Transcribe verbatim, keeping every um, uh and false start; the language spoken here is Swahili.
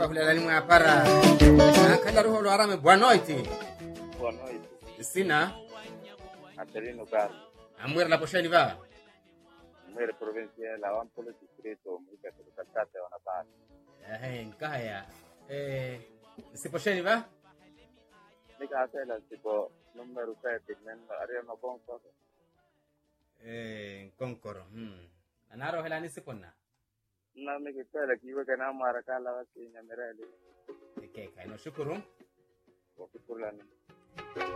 hulela limu ya para. Kala roho lo arame boa noite. Boa noite. Sina. Adelino Carlos. Amwer la posheni va. Mwere provincia la Ampolo distrito mwika tukatate wanapata. Eh, nkaya. Eh, si posheni va? Nika atela tipo numero sette nendo ariano bonko. Eh, konkoro. Hmm. Anaro hela ni sikona. Na mikipela kiwe kana mara kala wasi nyamereli. Okay, kaino shukuru. Wakipulani.